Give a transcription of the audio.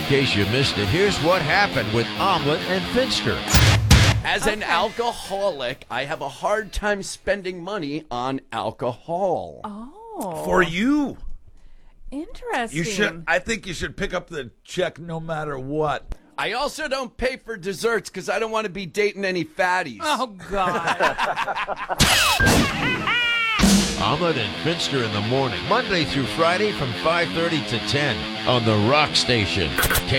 case you missed it, here's what happened with Omelet and Finster. As an alcoholic, I have a hard time spending money on alcohol. Oh. For you. Interesting. I think you should pick up the check no matter what. I also don't pay for desserts because I don't want to be dating any fatties. Oh, God. Omelet and Finster in the morning, Monday through Friday from 5:30 to 10 on the Rock Station.